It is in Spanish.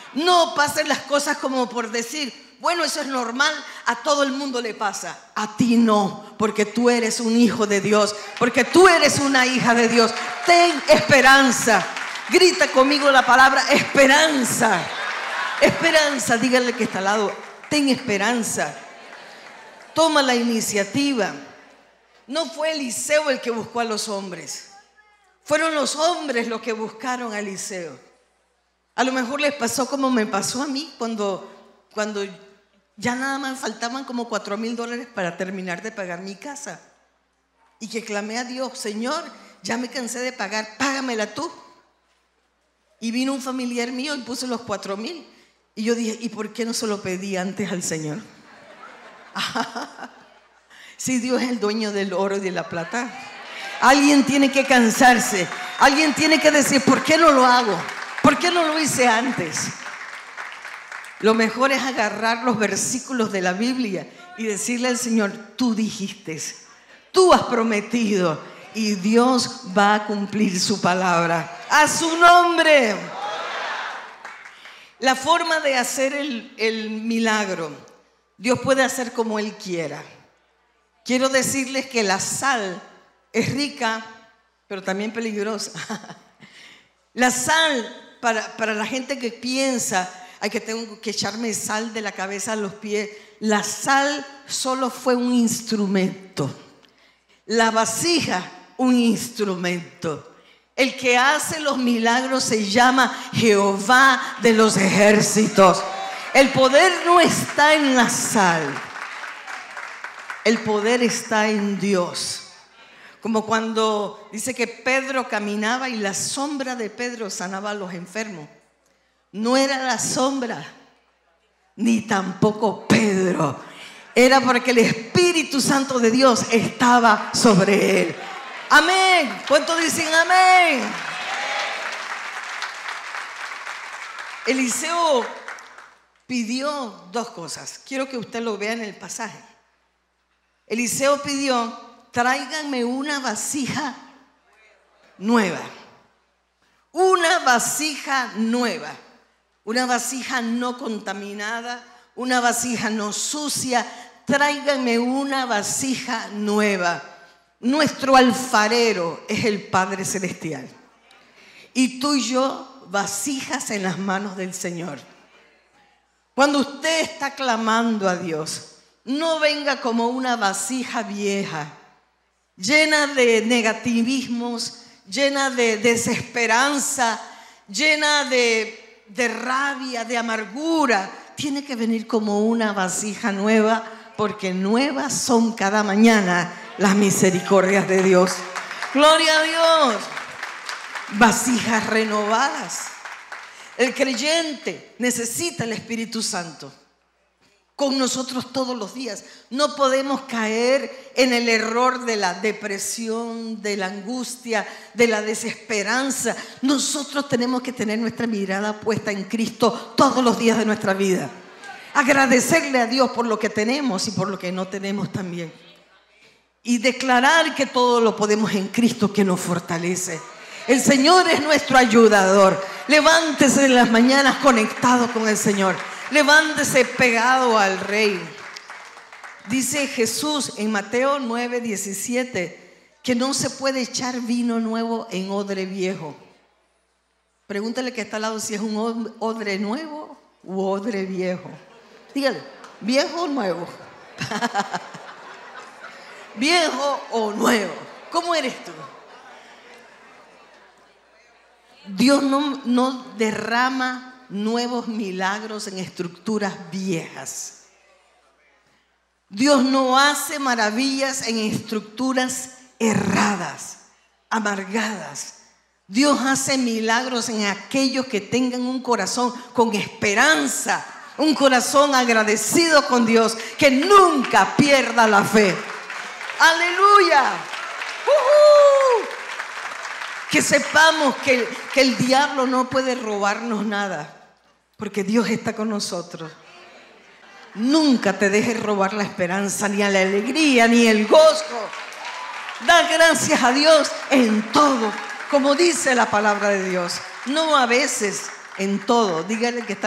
No pasen las cosas como por decir, bueno, eso es normal, a todo el mundo le pasa. A ti no, porque tú eres un hijo de Dios, porque tú eres una hija de Dios. Ten esperanza. Grita conmigo la palabra esperanza. Esperanza, dígale que está al lado, ten esperanza. Toma la iniciativa. No fue Eliseo el que buscó a los hombres. Fueron los hombres los que buscaron a Eliseo. A lo mejor les pasó como me pasó a mí cuando ya nada más faltaban como $4,000 para terminar de pagar mi casa. Y que clamé a Dios, Señor, ya me cansé de pagar, págamela tú. Y vino un familiar mío y puso los 4,000. Y yo dije, ¿y por qué no se lo pedí antes al Señor? Si Dios es el dueño del oro y de la plata. Alguien tiene que cansarse. Alguien tiene que decir, ¿por qué no lo hago? ¿Por qué no lo hice antes? Lo mejor es agarrar los versículos de la Biblia y decirle al Señor, tú dijiste, tú has prometido y Dios va a cumplir su palabra. A su nombre. La forma de hacer el milagro, Dios puede hacer como Él quiera. Quiero decirles que la sal es rica, pero también peligrosa. La sal, para la gente que piensa, tengo que echarme sal de la cabeza a los pies. La sal solo fue un instrumento. La vasija, un instrumento. El que hace los milagros se llama Jehová de los ejércitos. El poder no está en la sal. El poder está en Dios. Como cuando dice que Pedro caminaba y la sombra de Pedro sanaba a los enfermos. No era la sombra, ni tampoco Pedro. Era porque el Espíritu Santo de Dios estaba sobre él. Amén. ¿Cuántos dicen amén? Eliseo pidió dos cosas. Quiero que usted lo vea en el pasaje. Eliseo pidió, tráiganme una vasija nueva. Una vasija nueva. Una vasija no contaminada. Una vasija no sucia. Tráiganme una vasija nueva. Nuestro alfarero es el Padre Celestial. Y tú y yo, vasijas en las manos del Señor. Cuando usted está clamando a Dios, no venga como una vasija vieja, llena de negativismos, llena de desesperanza, llena de rabia, de amargura. Tiene que venir como una vasija nueva, porque nuevas son cada mañana las misericordias de Dios. Gloria a Dios. Vasijas renovadas. El creyente necesita el Espíritu Santo con nosotros todos los días. No podemos caer en el error de la depresión, de la angustia, de la desesperanza. Nosotros tenemos que tener nuestra mirada puesta en Cristo todos los días de nuestra vida. Agradecerle a Dios por lo que tenemos y por lo que no tenemos también. Y declarar que todo lo podemos en Cristo que nos fortalece. El Señor es nuestro ayudador. Levántese en las mañanas conectado con el Señor. Levántese pegado al Rey. Dice Jesús en Mateo 9:17 que no se puede echar vino nuevo en odre viejo. Pregúntale que está al lado si es un odre nuevo u odre viejo. Dígale, ¿viejo o nuevo? ¿Viejo o nuevo? ¿Cómo eres tú? Dios no derrama nuevos milagros en estructuras viejas. Dios no hace maravillas en estructuras erradas, amargadas. Dios hace milagros en aquellos que tengan un corazón con esperanza, un corazón agradecido con Dios, que nunca pierda la fe. ¡Aleluya! Que sepamos que el diablo no puede robarnos nada, porque Dios está con nosotros. Nunca te dejes robar la esperanza, ni la alegría, ni el gozo. Da gracias a Dios en todo, como dice la palabra de Dios. No a veces, en todo. Dígale que está